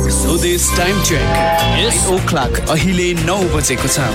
स्वदेश time check 8 o'clock अहिले 9 बजेको छ।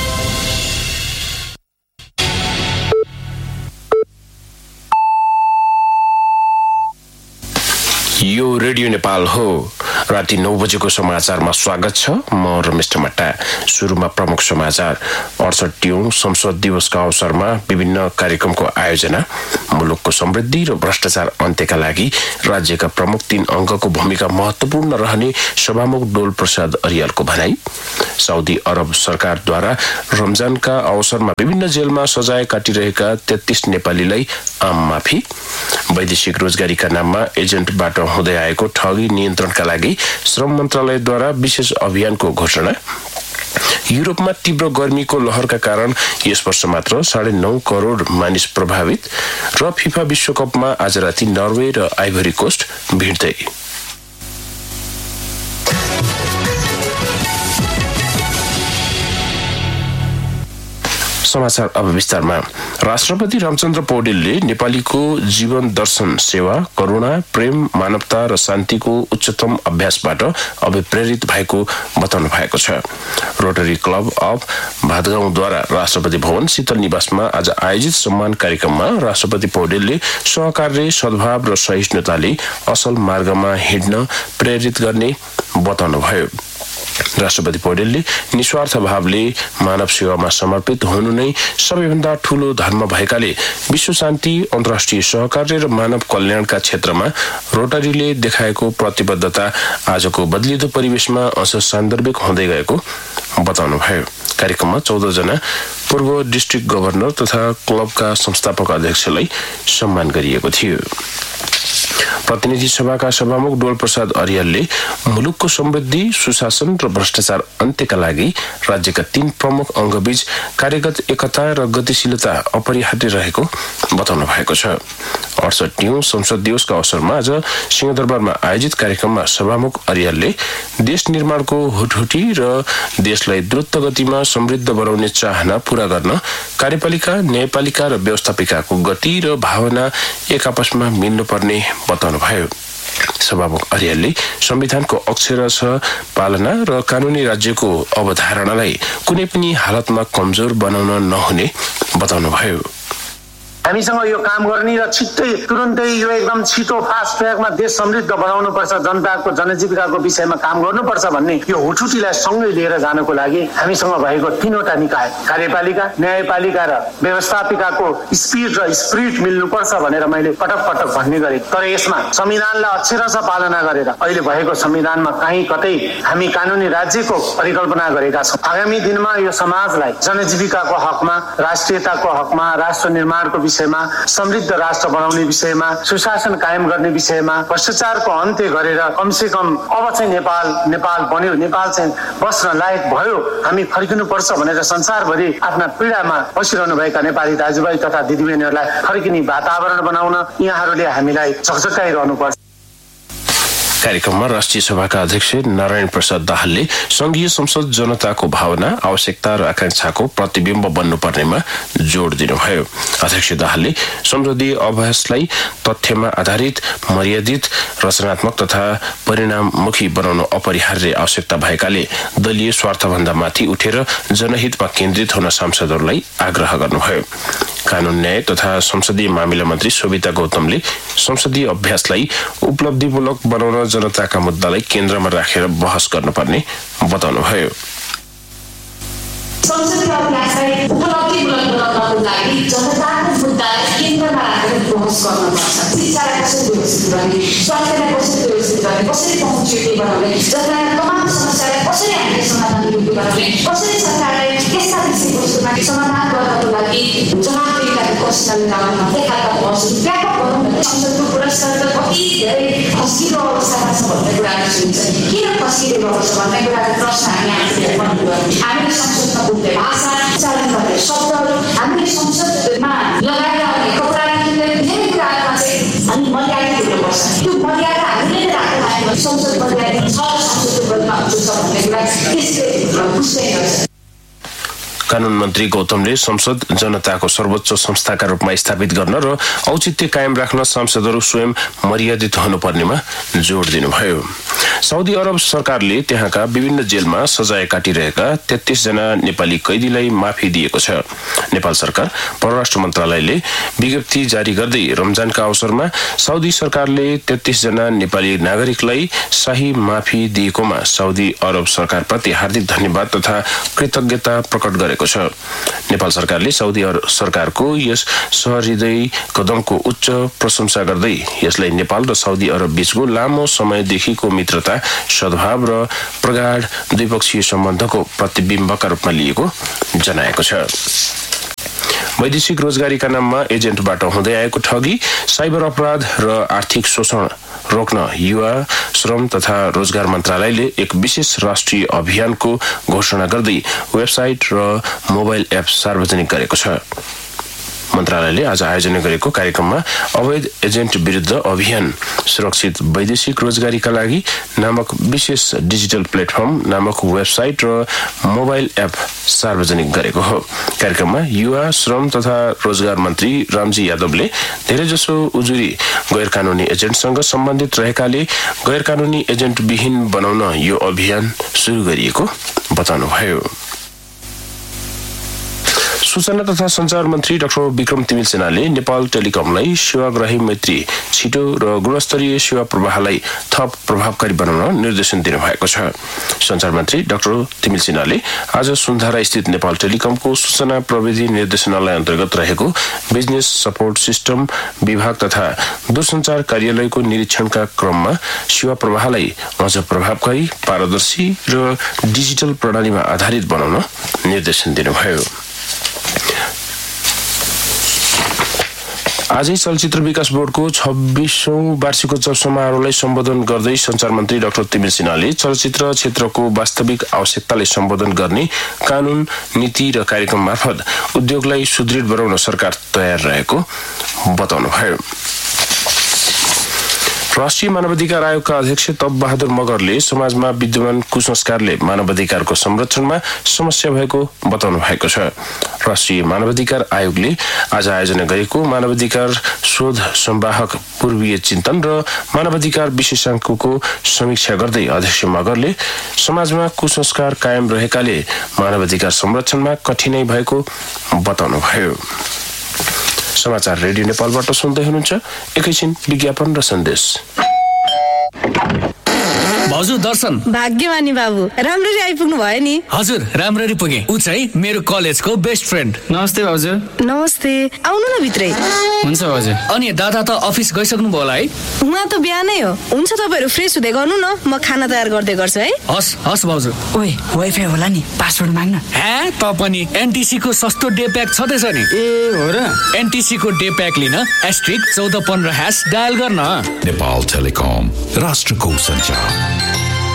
यो रेडियो नेपाल हो। राति 9 बजेको समाचारमा स्वागत छ। म रमेश टमाटा। सुरुमा प्रमुख समाचार। 68औं संसद दिवसका अवसरमा विभिन्न कार्यक्रमको आयोजना, मुलुकको समृद्धि र भ्रष्टाचार अन्त्यका लागि राज्यका प्रमुख 3 अङ्गको भूमिका महत्वपूर्ण रहने सभामुख डोल प्रसाद अरियालको भनाई। साउदी अरब सरकारद्वारा रमजानका अवसरमा विभिन्न जेलमा सजाय काटिरहेका 33 नेपालीलाई आम माफी। वैदेशिक रोजगारीका नाममा एजेन्टबाट हुँदै आएको ठगी नियन्त्रणका लागि श्रम मन्त्रालयद्वारा विशेष अभियानको घोषणा। युरोपमा तीव्र गर्मीको लहरका कारण यस वर्ष मात्र 9.5 करोड मानिस प्रभावित। र फिफा विश्वकपमा आज राति नर्वे र आइभरी कोस्ट भिड्दै। समाचार अब विस्तारमा। राष्ट्रपति रामचन्द्र पौडेलले नेपालीको जीवन दर्शन सेवा, करुणा, प्रेम, मानवता र शान्तिको उच्चतम अभ्यासबाट अभिप्रेरित भएको बताउनु भएको छ। Rotary club of भातगाउँद्वारा Rashtrapati Bhavan शीतल निवासमा आज आयोजित सम्मान कार्यक्रममा राष्ट्रपति पौडेलले सहकार्य, सद्भाव र सहिष्णुताले असल मार्गमा हिँड्न प्रेरित गर्ने बताउनुभयो। राष्ट्रपति पौडेलले निस्वार्थ भावले मानव सेवामा समर्पित हुनु नै सबैभन्दा ठूलो धर्म भएकाले विश्व शान्ति, अन्तर्राष्ट्रिय सहकार्य र मानव कल्याणका क्षेत्रमा रोटरीले देखाएको प्रतिबद्धता आजको बदलिदो परिवेशमा अझ सान्दर्भिक हुँदै गएको बताउनुभयो। कार्यक्रममा 14 जना पूर्व डिस्ट्रिक्ट गभर्नर तथा क्लबका संस्थापक अध्यक्षलाई सम्मान गरिएको थियो। प्रतिनिधि सभाका सभामुख डोल प्रसाद अरियालले मुलुकको समृद्धि, सुशासन र भ्रष्टाचार अन्त्यका लागि राज्यका 3 प्रमुख अङ्गबीच कार्यगत एकता र गतिशीलता अपरिहार्य रहेको बताउनु भएको छ। 68औं संसद दिवसका अवसरमा आज सिंहदरबारमा आयोजित कार्यक्रममा सभामुख अरियालले देश निर्माणको हुटहुटी र देशलाई द्रुत गतिमा समृद्ध बनाउने चाहना पूरा गर्न कार्यपालिका, न्यायपालिका र व्यवस्थापिकाको गति र भावना एक आपसमा मिल्नुपर्ने बताउनुभयो। सभामुख अरियालले संविधानको अक्षरशः पालना र कानूनी राज्यको अवधारणालाई कुनै पनि हालतमा कमजोर बनाउन नहुने बताउनुभयो। हामीसँग यो काम गर्ने र छिट्टै तुरुन्तै यो एकदम छिटो फास्ट ट्र्याकमा देश समृद्ध बनाउनुपर्छ, जनताको जनजीविकाको विषयमा काम गर्नुपर्छ भन्ने यो हुटुटीलाई सँगै लिएर जानको लागि हामीसँग भएको 3वटा निकाय, कार्यपालिका, न्यायपालिका र व्यवस्थापिकाको स्पिड र स्पिरिट मिल्नुपर्छ भनेर मैले पटक पटक भन्ने गरेँ। तर यसमा संविधानलाई अक्षरशः पालना गरेर अहिले भएको संविधानमा कहीँ कतै हामी कानूनी राज्यको परिकल्पना गरेका छौँ। आगामी दिनमा यो समाजलाई जनजीविकाको हकमा, राष्ट्रियताको हकमा, राष्ट्र निर्माणको विषयमा, समृद्ध राष्ट्र बनाउने विषयमा, सुशासन कायम गर्ने विषयमा, भ्रष्टाचारको अन्त्य गरेर कमसे कम अब चाहिँ नेपाल बन्यो, नेपाल चाहिँ बस्न लायक भयो, हामी फर्किनुपर्छ भनेर संसारभरि आफ्ना पीडामा बसिरहनु भएका नेपाली दाजुभाइ तथा दिदीबहिनीहरूलाई फर्किने वातावरण बनाउन यहाँहरूले हामीलाई झकझकाइरहनुपर्छ। कार्यक्रममा राष्ट्रिय सभाका अध्यक्ष नारायण प्रसाद दाहालले संघीय संसद जनताको भावना, आवश्यकता र आकांक्षाको प्रतिबिम्ब बन्नुपर्नेमा जोड दिनुभयो। अध्यक्ष दाहालले संसदीय अभ्यासलाई तथ्यमा आधारित, मर्यादित, रचनात्मक तथा परिणाममुखी बनाउनु अपरिहार्य आवश्यकता भएकाले दलीय स्वार्थभन्दा माथि उठेर जनहितमा केन्द्रित हुन सांसदहरूलाई आग्रह गर्नुभयो। कानून, न्याय तथा संसदीय मामिला मन्त्री शोभिता गौतमले संसदीय अभ्यासलाई उपलब्धिमूलक बनाउन जनताका मुद्दालाई केन्द्रमा राखेर बहस गर्नुपर्ने बताउनुभयो। संसदीय अभ्यासलाई उपलब्धिमूलक बनाउनको लागि जनताको मुद्दालाई केन्द्रमा राखेर बहस गर्नुपर्छ। शिक्षालाई कसरी व्यवस्थित गर्ने, स्वास्थ्यलाई कसरी व्यवस्थित गर्ने, कसरी पहुँच्ने बनाउने, जनताका तमाम समस्यालाई कसरी हामीले समाधान योग्य बनाउने, कसरी सरकारलाई यस्ता विषयवस्तुमा समाधान गर्नको लागि जवाफदेहीताको प्रश्नले लगाउन देखाएका बहसहरू व्यापक गरौँ भने संसदको पुरस्कार त कति धेरै फस्किलो अवस्थामा छ भन्ने कुराहरू सुनिन्छ। किन फस्किएको छ भन्ने कुराको प्रश्न हामी आफूले गर्नु पर्यो। हामीले संसदमा बोल्ने भाषा, चलन गर्ने शब्दहरू, हामीले संसदमा लगाएर आउने कपडालाई किन्ने धेरै कुराहरूमा चाहिँ हामी मर्यादा दिनुपर्छ। त्यो मर्यादा हामीले नै राख्न लाग्यो भने संसद मर्यादा छ, संसदको बलमा हुन्छ भन्ने कुरा त्यसले बुझ्दै गर्छ। कानून मन्त्री गौतमले संसद जनताको सर्वोच्च संस्थाका रूपमा स्थापित गर्न र औचित्य कायम राख्न सांसदहरू स्वयं मर्यादित हुनुपर्नेमा जोड दिनुभयो। साउदी अरब सरकारले त्यहाँका विभिन्न जेलमा सजाय काटिरहेका 33 जना नेपाली कैदीलाई माफी दिएको छ। नेपाल सरकार परराष्ट्र मन्त्रालयले विज्ञप्ति जारी गर्दै रमजानका अवसरमा साउदी सरकारले 33 जना नेपाली नागरिकलाई शाही माफी दिएकोमा साउदी अरब सरकारप्रति हार्दिक धन्यवाद तथा कृतज्ञता प्रकट गरेको छ। नेपाल सरकारले साउदी अरब सरकारको यस सहृदयी कदमको उच्च प्रशंसा गर्दै यसलाई नेपाल र साउदी अरब बीचको लामो समयदेखिको मित्रता, सद्भाव र प्रगाढ द्विपक्षीय सम्बन्धको प्रतिबिम्बका रूपमा लिएको जनाएको छ। वैदेशिक रोजगारीका नाममा एजेन्टबाट हुँदै आएको ठगी, साइबर अपराध र आर्थिक शोषण रोक्न युवा, श्रम तथा रोजगार मन्त्रालयले एक विशेष राष्ट्रिय अभियानको घोषणा गर्दै वेबसाइट र मोबाइल एप सार्वजनिक गरेको छ। मन्त्रालयले आज आयोजना गरेको कार्यक्रममा अवैध एजेन्ट विरुद्ध अभियान, सुरक्षित वैदेशिक रोजगारीका लागि नामक विशेष डिजिटल प्लेटफर्म नामक वेबसाइट र मोबाइल एप सार्वजनिक गरेको हो। कार्यक्रममा युवा, श्रम तथा रोजगार मन्त्री रामजी यादवले धेरैजसो उजुरी गैर कानूनी एजेन्टसँग सम्बन्धित रहेकाले गैर कानूनी एजेन्ट विहीन बनाउन यो अभियान सुरु गरिएको बताउनुभयो। सूचना तथा संचार मन्त्री डाक्टर विक्रम तिमिलसेनाले नेपाल टेलिकमलाई सेवाग्राही मैत्री, छिटो र गुणस्तरीय सेवा प्रवाहलाई थप प्रभावकारी बनाउन निर्देशन दिनुभएको छ। संचार मन्त्री डाक्टर तिमिलसेनाले आज सुन्धारा स्थित नेपाल टेलिकमको सूचना प्रविधि निर्देशनालय अन्तर्गत रहेको बिजनेस सपोर्ट सिस्टम विभाग तथा दूरसञ्चार कार्यालयको निरीक्षणका क्रममा सेवा प्रवाहलाई अझ प्रभावकारी, पारदर्शी र डिजिटल प्रणालीमा आधारित बनाउन निर्देशन दिनुभयो। आजै चलचित्र विकास बोर्डको 26औं वार्षिकोत्सव समारोहलाई सम्बोधन गर्दै संचार मन्त्री डाक्टर तिमिल सिन्हाले चलचित्र क्षेत्रको वास्तविक आवश्यकतालाई सम्बोधन गर्ने कानून, नीति र कार्यक्रम मार्फत उद्योगलाई सुदृढ बनाउन सरकार तयार रहेको बताउनुभयो। राष्ट्रिय मानवाधिकार आयोगका अध्यक्ष तप बहादुर मगरले समाजमा विद्यमान कुसंस्कारले मानवाधिकारको संरक्षणमा समस्या भएको बताउनु भएको छ। राष्ट्रिय मानवाधिकार आयोगले आज आयोजना गरेको मानवाधिकार शोध संवाहक पूर्वीय चिन्तन र मानवाधिकार विशेषांकको समीक्षा गर्दै अध्यक्ष मगरले समाजमा कुसंस्कार कायम रहेकाले मानवाधिकार संरक्षणमा कठिनाई भएको बताउनुभयो। समाचार रेडियो नेपालबाट सुन्दै हुनुहुन्छ। एकैछिन विज्ञापन र सन्देश। भाउजू दर्शन। भाग्यमानी बाबु, राम्ररी आइपुग्नु भयो नि। हजुर, राम्ररी पुगे। उ चाहिँ मेरो कलेजको बेस्ट फ्रेन्ड। नमस्ते भाउजू। नमस्ते, आउनु न भित्रै। हुन्छ भाउजू। अनि दादा त अफिस गइसक्नु भयो होला है? उहाँ त बिहानै हो। हुन्छ, तपाईहरु फ्रेस हुँदै गर्नु न, म खाना तयार गर्दै गर्छु है। हस् हस् भाउजू। ओइ, वाइफाई होला नि, पासवर्ड माग्न। हे, त पनि एनटीसी को सस्तो डे प्याक छदैछ नि। ए हो र? एनटीसी को डे प्याक लिन *1415# डायल गर्न। नेपाल टेलिकम, राष्ट्रको सञ्चार।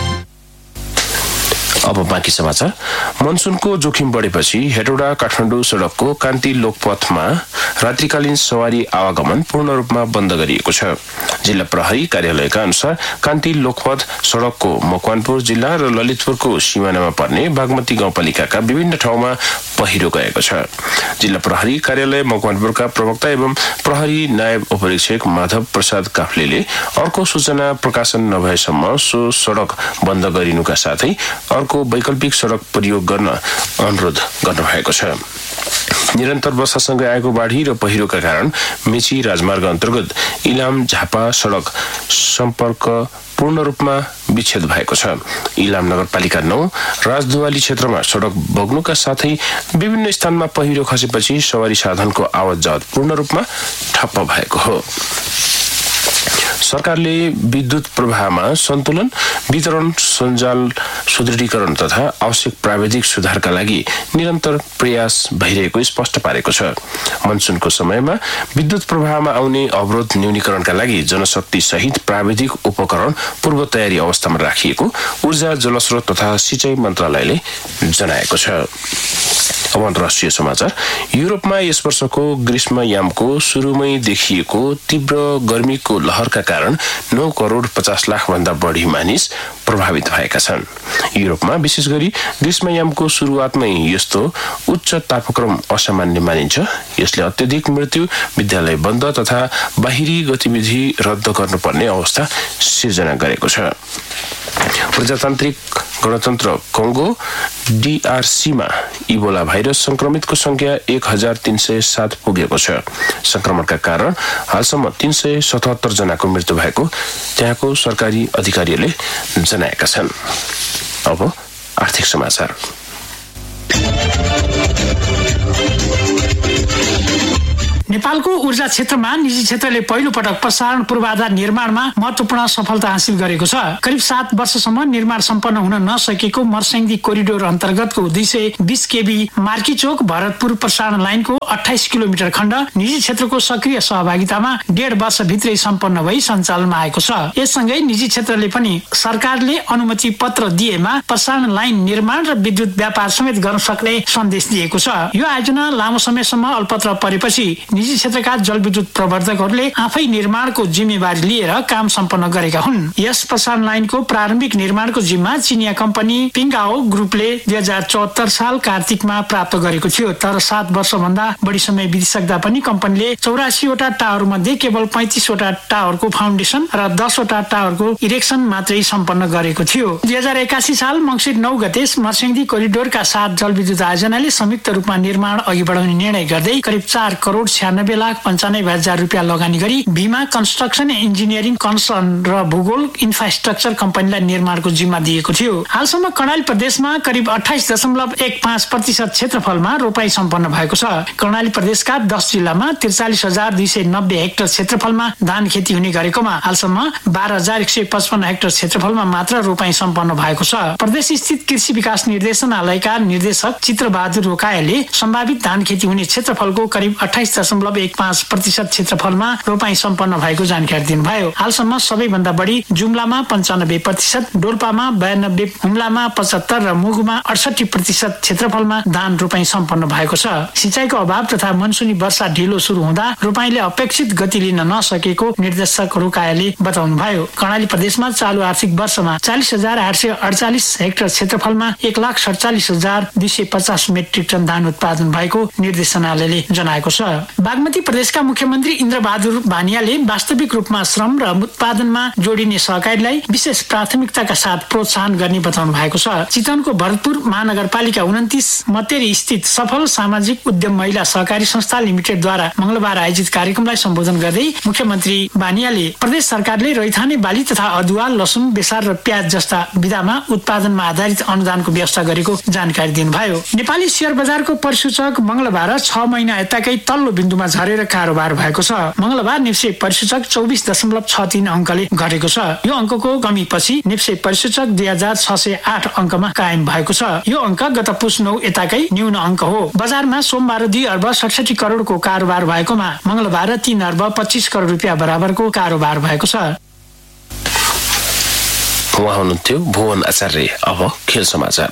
अब बाँकी समाचार। मनसुनको जोखिम बढेपछि हेटौडा काठमाडौँ सडकको कान्ति लोकपथमा रात्रिकालीन सवारी आवागमन पूर्ण रूपमा बन्द गरिएको छ। जिल्ला प्रहरी कार्यालयका अनुसार कान्ति लोकपथ सडकको मकवानपुर जिल्ला र ललितपुरको सिमानामा पर्ने बागमती गाउँपालिकाका विभिन्न ठाउँमा पहिरो गएको छ। जिल्ला प्रहरी कार्यालय मकवानपुरका प्रवक्ता एवं प्रहरी नायब उपरीक्षक माधव प्रसाद काफ्लेले अर्को सूचना प्रकाशन नभएसम्म सो सडक बन्द गरिनुका साथै अर्को वैकल्पिक सडक प्रयोग गर्न अनुरोध गर्नुभएको छ। निरन्तर वर्षासँगै आएको बाढी र पहिरोका कारण मेची राजमार्ग अन्तर्गत इलाम झापा सडक सम्पर्क पूर्ण रूपमा विच्छेद भएको छ। इलाम नगरपालिका 9 राजदुवाली क्षेत्रमा सडक बग्नुका साथै विभिन्न स्थानमा पहिरो खसेपछि सवारी साधनको आवत जावत पूर्ण रूपमा ठप्प भएको हो। सरकारले विद्युत प्रवाहमा सन्तुलन, वितरण सञ्जाल सुदृढीकरण तथा आवश्यक प्राविधिक सुधारका लागि निरन्तर प्रयास भइरहेको स्पष्ट पारेको छ। मनसुनको समयमा विद्युत प्रवाहमा आउने अवरोध न्यूनीकरणका लागि जनशक्ति सहित प्राविधिक उपकरण पूर्व तयारी अवस्थामा राखिएको ऊर्जा, जलस्रोत तथा सिँचाइ मन्त्रालयले जनाएको छ। अब अन्तर्राष्ट्रिय समाचार। युरोपमा यस वर्षको ग्रीष्मयामको सुरुमै देखिएको तीव्र गर्मीको लहरका कारण 9 करोड 50 लाख भन्दा बढी मानिस प्रभावित भएका छन्। युरोपमा विशेष गरी ग्रीष्मयामको सुरुवातमै यस्तो उच्च तापक्रम असामान्य मानिन्छ। यसले अत्यधिक मृत्यु, विद्यालय बन्द तथा बाहिरी गतिविधि रद्द गर्नुपर्ने अवस्था सिर्जना गरेको छ। प्रजातान्त्रिक गणतन्त्र कङ्गो DRCमा इबोला भाइरस संक्रमितको संख्या 1307 पुगेको छ। संक्रमणका कारण हालसम्म 377 जनाको मृत्यु भएको त्यहाँको सरकारी अधिकारीहरूले जनाएका छन्। अब आर्थिक समाचार। नेपालको ऊर्जा क्षेत्रमा निजी क्षेत्रले पहिलो पटक प्रसारण पूर्वाधार निर्माणमा महत्वपूर्ण सफलता हासिल गरेको छ। करिब 7 वर्षसम्म निर्माण सम्पन्न हुन नसकेको मर्स्याङ्दी कोरिडोर अन्तर्गतको 220 केबी मार्कीचोक भरतपुर प्रसारण लाइनको 28 किलोमिटर खण्ड निजी क्षेत्रको सक्रिय सहभागितामा 1.5 वर्षभित्रै सम्पन्न भई सञ्चालनमा आएको छ। यससँगै निजी क्षेत्रले पनि सरकारले अनुमति पत्र दिएमा प्रसारण लाइन निर्माण र विद्युत व्यापार समेत गर्न सक्ने सन्देश दिएको छ। यो आयोजना लामो समयसम्म अल्पत्र परेपछि निजी क्षेत्रका जलविद्युत प्रवर्धकहरूले आफै निर्माणको जिम्मेवारी लिएर काम सम्पन्न गरेका हुन्। यस प्रसारण लाइनको प्रारम्भिक निर्माणको जिम्मा चिनिया कम्पनी पिङ्गाओ ग्रुपले 2074 साल कार्तिकमा प्राप्त गरेको थियो। तर 7 वर्षभन्दा बढी समय बितिसक्दा पनि कम्पनीले 84 वटा टावर मध्ये केवल 35 वटा टावरको फाउन्डेसन र 10 वटा टावरको इरेक्सन मात्रै सम्पन्न गरेको थियो। 2081 साल मङ्सिर 9 गते मर्स्याङ्दी कोरिडोरका 7 जलविद्युत आयोजनाले संयुक्त रूपमा निर्माण अघि बढाउने निर्णय गर्दै करिब 4 करोड 96,95,000 रुपियाँ लगानी गरी भीमा कन्स्ट्रक्सन इन्जिनियरिङ कन्सर्न र भूगोल इन्फ्रास्ट्रक्चर कम्पनीलाई निर्माणको जिम्मा दिएको थियो। हालसम्म कर्णाली प्रदेशमा करिब 28.15% क्षेत्रफलमा रोपाई सम्पन्न भएको छ। कर्णाली प्रदेशका 10 जिल्लामा 43,290 हेक्टर क्षेत्रफलमा धान खेती हुने गरेकोमा हालसम्म 12,155 हेक्टर क्षेत्रफलमा मात्र रोपाई सम्पन्न भएको छ। प्रदेश स्थित कृषि विकास निर्देशनालयका निर्देशक चित्रबहादुर रोकायाले सम्भावित धान खेती हुने क्षेत्रफलको करिब 28.15% क्षेत्रफलमा रोपाई सम्पन्न भएको जानकारी दिनुभयो। हालसम्म सबैभन्दा बढी जुम्लामा 95%, डोल्पामा 92%, हुम्लामा 75% र मुगुमा 68% क्षेत्रफलमा धान रोपाई सम्पन्न भएको छ। सिँचाइको अभाव तथा मनसुनी वर्षा ढिलो सुरु हुँदा रोपाईले अपेक्षित गति लिन नसकेको निर्देशक रोकायाले बताउनुभयो। कर्णाली प्रदेशमा चालु आर्थिक वर्षमा 40,848 हेक्टर क्षेत्रफलमा 1,47,250 मेट्रिक टन धान उत्पादन भएको निर्देशनालयले जनाएको छ। बागमती प्रदेशका मुख्यमन्त्री इन्द्रबहादुर बानियाले वास्तविक रूपमा श्रम र उत्पादनमा जोडिने सहकारीलाई विशेष प्राथमिकताका साथ प्रोत्साहन गर्ने बताउनु भएको छ। चितवनको भरतपुर महानगरपालिका 29 मतेरी स्थित सफल सामाजिक उद्यम महिला सहकारी संस्था लिमिटेडद्वारा मंगलबार आयोजित कार्यक्रमलाई सम्बोधन गर्दै मुख्यमन्त्री बानियाले प्रदेश सरकारले रैथाने बाली तथा अदुवा, लसुन, बेसार र प्याज जस्ता विधामा उत्पादनमा आधारित अनुदानको व्यवस्था गरेको जानकारी दिनुभयो। नेपाली शेयर बजारको परिसूचक मंगलबार 6 महिना यताकै तल्लो बिन्दुमा झरेर कारोबार भएको छ। मंगलबार निफ्टी परिसूचक 24.63 अङ्कले घटेको छ। यो अङ्कको कमीपछि निफ्टी परिसूचक 2608 अङ्कमा कायम भएको छ। यो अङ्क गत पुस 9 यताकै न्यून अङ्क हो। बजारमा सोमबार 2 अर्ब 67 करोडको कारोबार भएकोमा मंगलबार 3 अर्ब 25 करोड रुपियाँ बराबरको कारोबार भएको छ। उहाँ हुनुहुन्थ्यो भुवन आचार्य। अब खेल समाचार।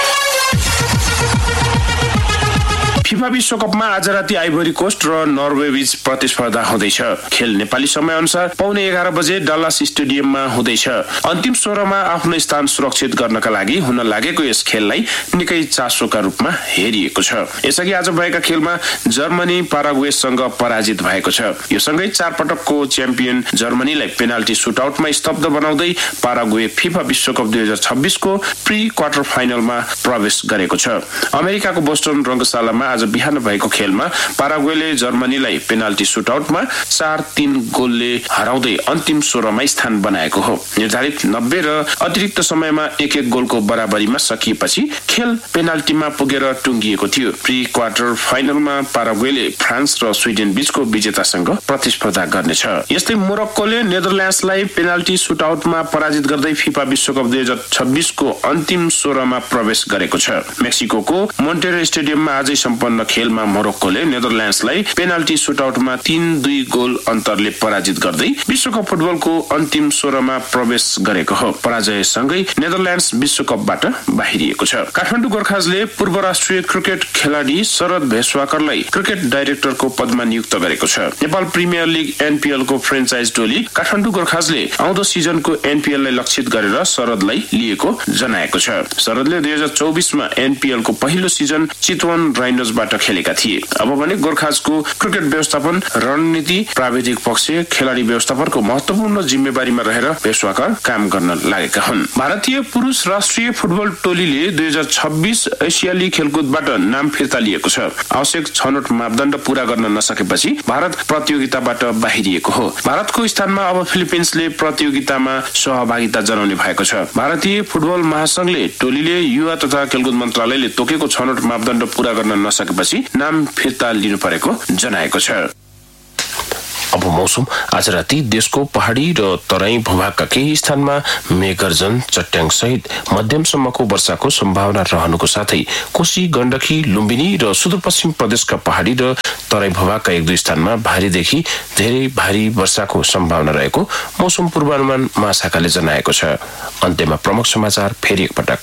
फिफा विश्वकपमा आज राति आइभोरी कोस्ट र नर्वे बीच प्रतिस्पर्धा हुँदैछ। खेल नेपाली समय अनुसार पौने 11 बजे डल्लास स्टेडियममा हुँदैछ। अन्तिम 16मा आफ्नो स्थान सुरक्षित गर्नका लागि हुन लागेको यस खेललाई निकै चासोका रूपमा हेरिएको छ। यसअघि आज भएका खेलमा जर्मनी पाराग्वेसँग पराजित भएको छ। यो सँगै 4 पटकको च्याम्पियन जर्मनीलाई पेनाल्टी सुटआउटमा स्तब्ध बनाउँदै पाराग्वे फिफा विश्वकप 2026 को प्री क्वार्टर फाइनलमा प्रवेश गरेको छ। अमेरिकाको बोस्टन रङ्गशालामा आज बिहान भएको खेलमा पाराग्वेले जर्मनीलाई पेनाल्टी सुटआउटमा 4-3 गोलले हराउँदै अन्तिम 16मा स्थान बनाएको हो। निर्धारित 90 र अतिरिक्त समयमा 1-1 गोलको बराबरीमा सकिएपछि खेल पेनाल्टीमा पुगेर टुङ्गिएको थियो। प्री क्वार्टर फाइनलमा पाराग्वेले फ्रान्स र स्विडेन बीचको विजेतासँग प्रतिस्पर्धा गर्नेछ। यस्तै मोरक्कोले नेदरल्यान्ड्सलाई पेनाल्टी सुटआउटमा पराजित गर्दै फिफा विश्वकप 2026 को अन्तिम 16मा प्रवेश गरेको छ। मेक्सिकोको मोन्टेरो स्टेडियममा आजै सम्पन्न सम्पन्न खेलमा मोरक्कोले नेदरल्यान्ड्सलाई पेनाल्टी सुटआउटमा 3-2 गोल अन्तरले पराजित गर्दै विश्वकप फुटबलको अन्तिम 16मा प्रवेश गरेको हो। पराजयसँगै नेदरल्यान्ड्स विश्वकपबाट बाहिरिएको छ। काठमाडौँ गोर्खाजले पूर्व राष्ट्रिय क्रिकेट खेलाडी शरद भेष्वाकरलाई क्रिकेट डाइरेक्टरको पदमा नियुक्त गरेको छ। नेपाल प्रिमियर लिग एनपीएल को फ्रेन्चाइज टोली काठमाडौँ गोर्खाजले आउँदो सिजनको एनपीएल लाई लक्षित गरेर शरदलाई लिएको जनाएको छ। शरदले 2024 मा एनपीएल को पहिलो सिजन चितवन राइनोजबाट खेलेका थिए। अब भने गोर्खाजको क्रिकेट व्यवस्थापन, रणनीति, प्राविधिक पक्ष, खेलाडी व्यवस्थापनको महत्वपूर्ण जिम्मेवारीमा रहेर भेष्वाकर काम गर्न लागेका हुन्। भारतीय पुरुष राष्ट्रिय फुटबल टोलीले 2026 एसियाली खेलकुदबाट नाम फिर्ता लिएको छ। आवश्यक छनौट मापदण्ड पूरा गर्न नसकेपछि भारत प्रतियोगिताबाट बाहिरिएको हो। भारतको स्थानमा अब फिलिपिन्सले प्रतियोगितामा सहभागिता जनाउने भएको छ। भारतीय फुटबल महासंघले टोलीले युवा तथा खेलकुद मन्त्रालयले तोकेको छनौट मापदण्ड पूरा गर्न नसकेपछि नाम फिर्ता लिनु परेको जनाएको छ। अब मौसम। आज राति देशको पहाडी र तराई भूभागका केही स्थानमा मेघगर्जन, चट्याङ सहित मध्यमसम्मको वर्षाको सम्भावना रहनुको साथै कोशी, गण्डकी, लुम्बिनी र सुदूरपश्चिम प्रदेशका पहाडी र तराई भूभागका 1-2 स्थानमा भारीदेखि धेरै भारी वर्षाको सम्भावना रहेको मौसम पूर्वानुमान महाशाखाले जनाएको छ। अन्त्यमा प्रमुख समाचार फेरि एकपटक।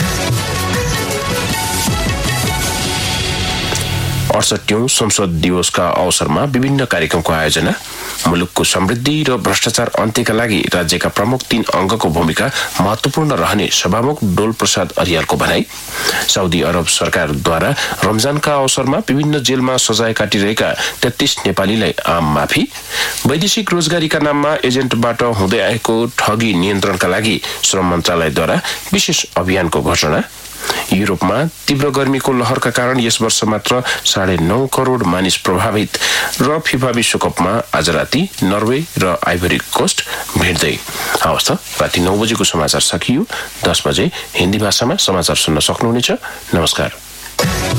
68औं संसद दिवसका अवसरमा विभिन्न कार्यक्रमको आयोजना, मुलुकको समृद्धि र भ्रष्टाचार अन्त्यका लागि राज्यका प्रमुख 3 अङ्गको भूमिका महत्वपूर्ण रहने सभामुख डोल प्रसाद अरियालको भनाई, साउदी अरब सरकारद्वारा रमजानका अवसरमा विभिन्न जेलमा सजाय काटिरहेका 33 नेपालीलाई आम माफी, वैदेशिक रोजगारीका नाममा एजेन्टबाट हुँदै आएको ठगी नियन्त्रणका लागि श्रम मन्त्रालयद्वारा विशेष अभियानको घोषणा, युरोपमा तीव्र गर्मीको लहरका कारण यस वर्ष मात्र 9.5 करोड मानिस प्रभावित र फिफा विश्वकपमा आज राति नर्वे र आइभरी कोस्ट भिड्दै। हवस् त, राति 9 बजेको समाचार सकियो। 10 बजे हिन्दी भाषामा समाचार सुन्न सक्नुहुनेछ। नमस्कार।